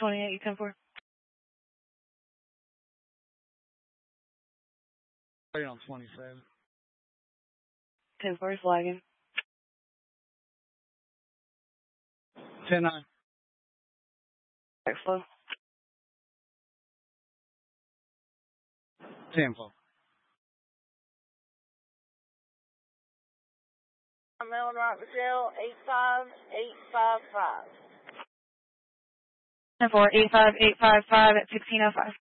28, 10-4. Right on 27. 10-4 flagging. 10-9. Back slow. 10-4. Melon Rock Michelle, 85855. 10-4, 85855 at 1605.